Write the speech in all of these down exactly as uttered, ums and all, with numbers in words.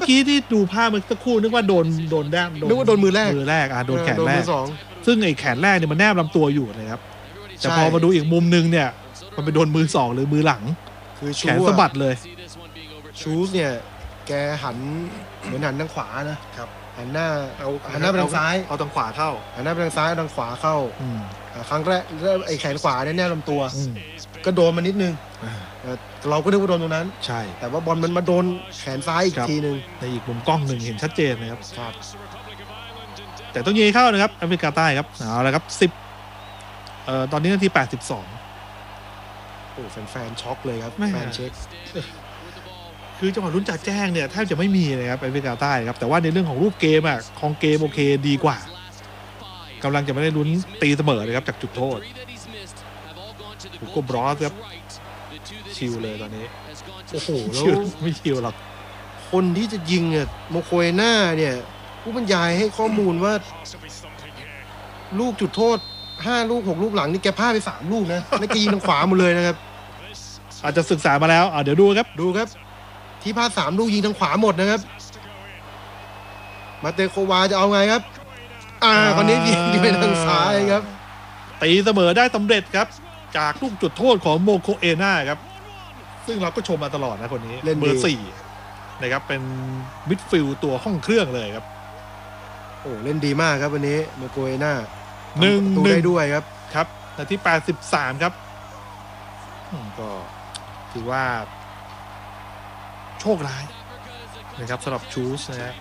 กี้ที่ดูภาพเมื่อสักครู่นึกว่าโดนโดนแนบนึกว่าโดนมือแรกมือแรกอ่ะโดนแขนแรกสองซึ่งไอ้แขนแรกเนี่ยมันแนบลำตัวอยู่นะครับแต่พอมาดูอีกมุมนึงเนี่ยมันไปโดนมือสองหรือมือหลังคือแขนสะบัดเลยชูสเนี่ยแกหันเหมือนหันทางขวานะครับหันหน้าเอาหันหน้าไปทางซ้ายเอาทางขวาเข้าหันหน้าไปทางซ้ายทางขวาเข้าครั้งแรกไอ้แขนขวาเนี่ยแนบลำตัวก็โดนมานิดนึงเราก็นึกว่าโดนตรงนั้นใช่แต่ว่าบอลมันมาโดนแขนซ้ายอีกทีนึงในอีกมุมกล้องหนึ่งเห็นชัดเจนนะครับแต่ต้องยิงเข้านะครับอเมริกาใต้ครับเอาละครับสิบเอ่อตอนนี้นาทีแปดสิบสองโอ้แฟนๆช็อกเลยครับแฟนเช็คคือจังหวะลุ้นจ่าแจ้งเนี่ยแทบจะไม่มีเลยครับอเมริกาใต้ครับแต่ว่าในเรื่องของรูปเกมอ่ะของเกมโอเคดีกว่ากำลังจะไม่ได้ลุ้นตีเสมอเลยครับจากจุดโทษฮูโก้บรอสครับชิลเลยตอนนี้โอ้โหแล้วไม่ชิลหรอกคนที่จะยิงเนี่ยโมโคเอน่าเนี่ยผู้บรรยายให้ข้อมูลว่าลูกจุดโทษห้าลูกหกลูกหลังนี่แกพลาดไปสามลูกนะแล้วแกยิงทางขวาหมดเลยนะครับอาจจะศึกษามาแล้วอ่ะเดี๋ยวดูครับดูครับที่พลาดสามลูกยิงทางขวาหมดนะครับมาเตโควาจะเอาไงครับอ่าคนนี้ยิงไปทางซ้ายครับตีเสมอได้สำเร็จครับจากลูกจุดโทษของโมโคเอน่าครับซึ่งเราก็ชมมาตลอดนะคนนี้เบอร์สี่นะครับเป็นมิดฟิลด์ตัวห้องเครื่องเลยครับโอ้เล่นดีมากครับวันนี้โมโคเอน่าหนึ่งตัวได้ด้วยครับครับนาทีแปดสิบสามครับก็ถือว่าโชคร้ายนะครับสำหรับชูสนะฮะ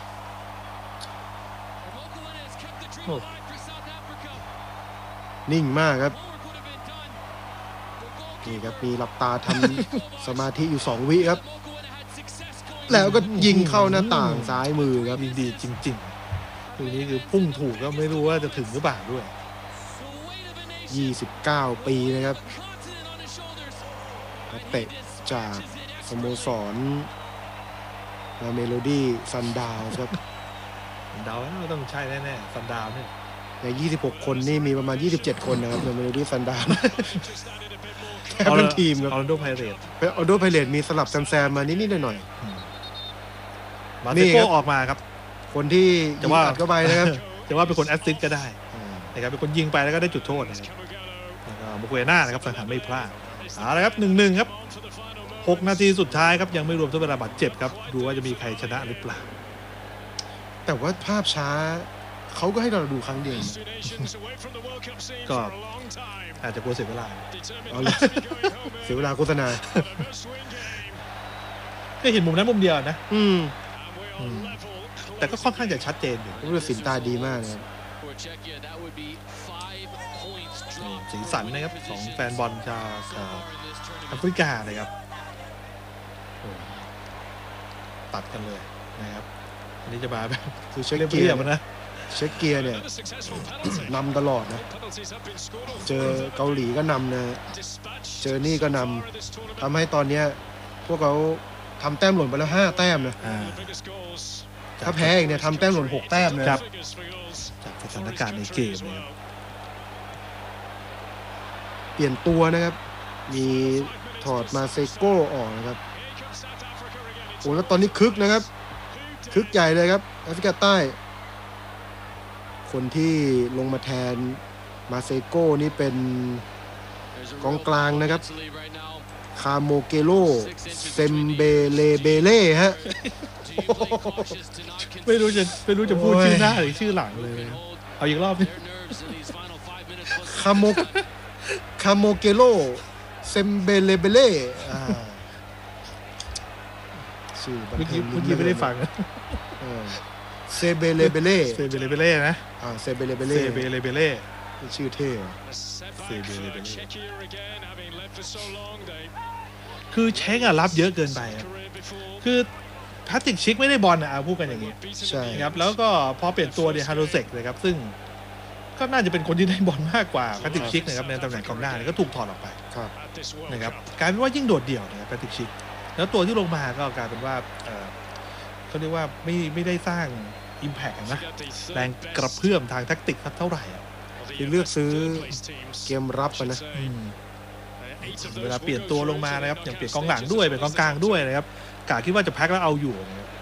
นิ่งมากครับนี่ครับมีหลับตาทำ สมาธิอยู่สองวิครับแล้วก็ยิงเข้าหน้าต่างซ้ายมือครับยิงดีจริงๆตัวนี้คือพุ่งถูกก็ไม่รู้ว่าจะถึงหรือเปล่าด้วยยี่สิบเก้าปีนะครับนักเตะจากสโมสรเมโลดี้ซันดาวครับซันดาวไม่ต้องใช่แน่ๆซันดาวเนี่ยในยี่สิบหกคนนี่มีประมาณยี่สิบเจ็ดคนนะครับในเมโลดี้ซันดาวแค่เป็นทีมครับออร์แลนโดไพเรตออร์แลนโดไพเรตมีสลับแซมๆมานิดๆหน่อยๆมาเตโก้ออกมาครับคนที่ยิงอัดเข้าไปนะครับจะว่าเป็นคนแอสซิสต์ก็ได้นะครับเป็นคนยิงไปแล้วก็ได้จุดโทษนะครับโมโคเอน่านะครับสังหารไม่พลาดเอาละครับ หนึ่งหนึ่ง ครับหกนาทีสุดท้ายครับยังไม่รวมทดเวลาบาดเจ็บครับดูว่าจะมีใครชนะหรือเปล่าแต่ว่าภาพช้าเขาก็ให้เราดูครั้งเดียวก็อาจจะกลัวเสียเวลาเอาเลยเสียเวลาโฆษณาก็เห็นมุมนั้นมุมเดียวนะอืมแต่ก็ค่อนข้างจะชัดเจนอยู่ผู้ตัดสินตาดีมากนะครับสีสันนะครับของแฟนบอลจากแอฟริกานะครับตัดกันเลยนะครับอันนี้จะมาแบบคือเช็คเกียร์นะเช็คเกียร์เนี่ยนำตลอดนะเจอเกาหลีก็นำนะเจอนี่ก็นำทำให้ตอนนี้พวกเขาทำแต้มหล่นไปแล้วห้าแต้มนะถ้าแพ้อีกเนี่ยทำแต้มหล่นหกแต้มนะครับจากสถานการณ์ในเกมนะครับเปลี่ยนตัวนะครับมีถอดมาเซโก้ออกนะครับโอ้แล้วตอนนี้คึกนะครับคึกใหญ่เลยครับแอฟริกาใต้คนที่ลงมาแทนมาเซโก้นี่เป็นกองกลางนะครับคาโมเกโลเซมเบเลเบเล่ฮะไม่รู้จะไม่รู้จะพูดชื่อหน้าหรือชื่อหลังเลยเอาอีกรอบนึงคาโมคาโมเกโลเซมเบเลเบเล่ชื่อเมื่อกี้เมื่อกี้ไม่ได้ฟังเซเบเลเบเล่เซเบเลเบเล่นะอ่าเซเบเลเบเล่เซเบเลเบเล่ชื่อเท่เซเบเลเบเล่คือเช็คอะรับเยอะเกินไปคือแพทริกชิกไม่ได้บอลอะพูดกันอย่างนี้ใช่ครับแล้วก็พอเปลี่ยนตัวเนี่ยฮาโรเซกเลยครับซึ่งก็น่าจะเป็นคนที่ได้บอลมากกว่าแพทริกชิกนะครับในตำแหน่งกองหน้าก็ถูกถอดออกไปนะครับกลายเป็นว่ายิ่งโดดเดี่ยวนะครับแพทริกชิกแล้วตัวที่ลงมาก็กลายเป็นว่าเขาเรียกว่าไม่ไม่ได้สร้าง impact นะแรงกระเพื่อมทางแทคติกสักเท่าไหร่ที่เลือกซื้อเกมรับไปนะเวลาเปลี่ยนตัวลงมานะครับอย่างเปลี่ยนกองหลังด้วยเป็นกองกลางด้วยนะครับกะคิดว่าจะแพ็คแล้วเอาอยู่